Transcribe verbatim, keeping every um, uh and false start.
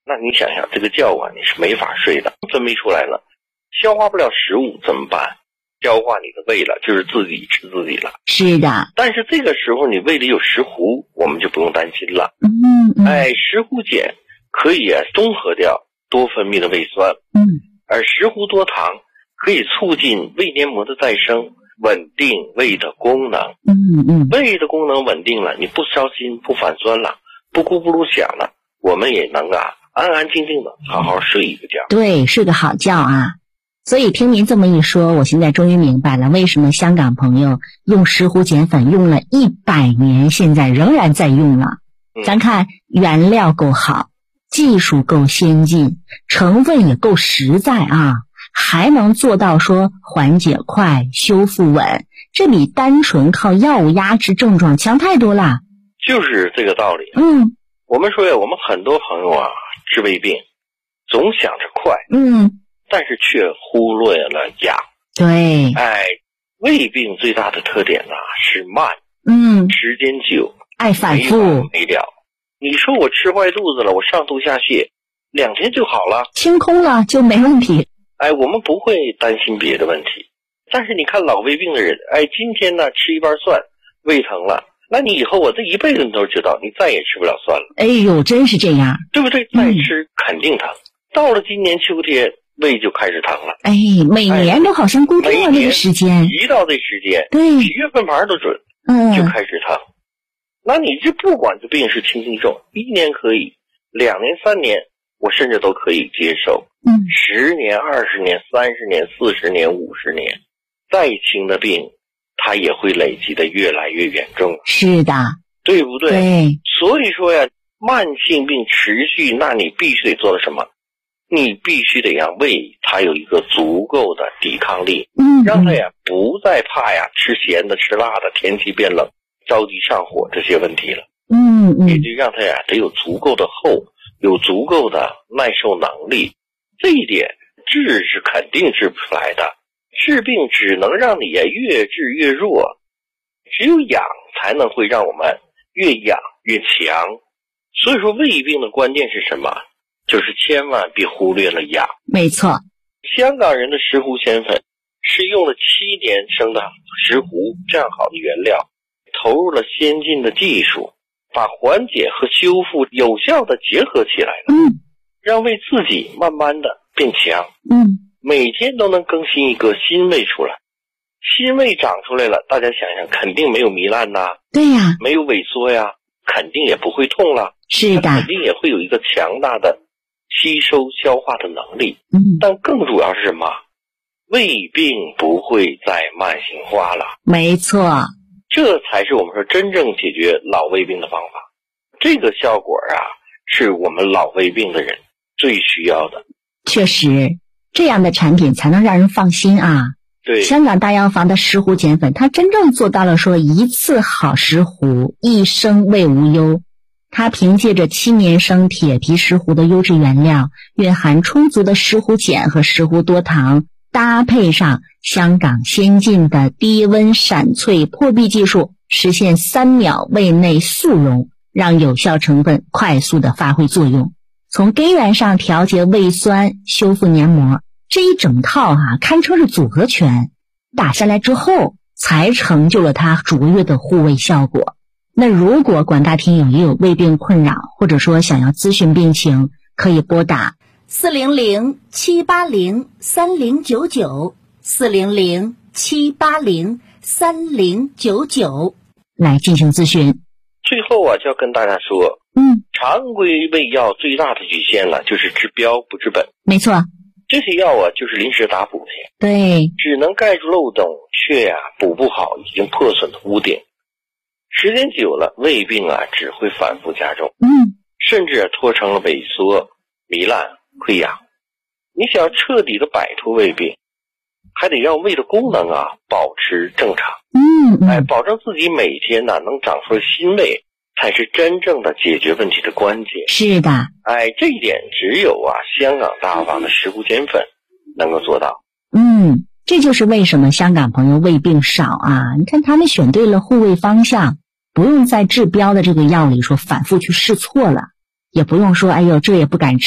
那你想想，这个觉啊，你是没法睡的，分泌出来了，消化不了食物怎么办？消化你的胃了，就是自己吃自己了。 是的。 但是这个时候你胃里有石斛，我们就不用担心了。 嗯嗯。 哎，石斛碱可以啊中和掉多分泌的胃酸。 嗯。 而石斛多糖可以促进胃黏膜的再生，稳定胃的功能。 嗯嗯。 胃的功能稳定了，你不烧心，不反酸了，不咕咕噜响了，我们也能啊安安静静的好好睡一个觉。 对，睡个好觉啊。所以听您这么一说，我现在终于明白了为什么香港朋友用石斛碱粉用了一百年，现在仍然在用了。 嗯、 咱看原料够好，技术够先进，成分也够实在啊，还能做到说缓解快，修复稳，这比单纯靠药物压制症状强太多了。 就是这个道理。 嗯， 我们说呀，我们很多朋友啊治胃病总想着快， 嗯， 但是却忽略了养。 对， 哎，胃病最大的特点呢是慢， 嗯， 时间久， 爱反复， 没完没了。你说我吃坏肚子了，我上吐下泻，两天就好了， 清空了就没问题。 哎，我们不会担心别的问题。但是你看老胃病的人，哎，今天呢吃一瓣蒜，胃疼了，那你以后我这一辈子你都知道，你再也吃不了蒜了。 哎呦，真是这样， 对不对？再吃肯定疼。嗯、到了今年秋天，胃就开始疼了。 哎，每年都好像固定了这个时间， 一到这时间， 对， 几月份牌都准， 嗯， 就开始疼。那你这不管这病是轻轻重，一年可以，两年、三年，我甚至都可以接受。 嗯， 十年、二十年、三十年、四十年、五十年，再轻的病，它也会累积的越来越严重。 是的， 对不对？ 对。 所以说呀，慢性病持续，那你必须得做了什么？你必须得让胃它有一个足够的抵抗力， 嗯， 让它呀不再怕呀吃咸的、吃辣的，天气变冷着急上火这些问题了。 嗯嗯， 也就让它呀得有足够的厚，有足够的耐受能力。这一点治是肯定治不出来的，治病只能让你呀越治越弱，只有养才能会让我们越养越强。所以说胃病的关键是什么？就是千万别忽略了养。 没错， 香港人的石斛碱粉是用了七年生的石斛这样好的原料，投入了先进的技术，把缓解和修复有效的结合起来了， 嗯， 让胃自己慢慢的变强， 嗯， 每天都能更新一个新胃出来。新胃长出来了，大家想想，肯定没有糜烂呐， 对呀， 没有萎缩呀，肯定也不会痛了， 是的， 肯定也会有一个强大的吸收消化的能力。 嗯， 但更主要是什么？胃病不会再慢性化了。 没错， 这才是我们说真正解决老胃病的方法。这个效果啊，是我们老胃病的人最需要的。 确实，这样的产品才能让人放心啊。 对， 香港大药房的石斛碱粉，它真正做到了说一次好石斛，一生胃无忧。它凭借着七年生铁皮石斛的优质原料，蕴含充足的石斛碱和石斛多糖，搭配上香港先进的低温闪萃破壁技术，实现三秒胃内速溶，让有效成分快速的发挥作用。从根源上调节胃酸，修复黏膜，这一整套啊，堪称是组合拳。打下来之后，才成就了它卓越的护胃效果。那如果广大听友也有胃病困扰，或者说想要咨询病情，可以拨打四零零七八零三零九九四零零七八零三零九九来进行咨询。 最后啊，就要跟大家说， 嗯， 常规胃药最大的局限了，就是治标不治本。 没错， 这些药啊，就是临时打补的， 对， 只能盖住漏洞，却呀、啊、补不好已经破损的污点。时间久了，胃病啊只会反复加重， 嗯， 甚至拖成了萎缩、糜烂、溃疡。你想要彻底的摆脱胃病，还得让胃的功能啊保持正常， 嗯嗯， 哎，保证自己每天呢、啊、能长出新胃，才是真正的解决问题的关键。 是的， 哎，这一点只有啊香港大药房的石斛碱粉能够做到。 嗯，这就是为什么香港朋友胃病少啊。你看他们选对了护胃方向，不用在治标的这个药里说反复去试错了，也不用说哎呦这也不敢吃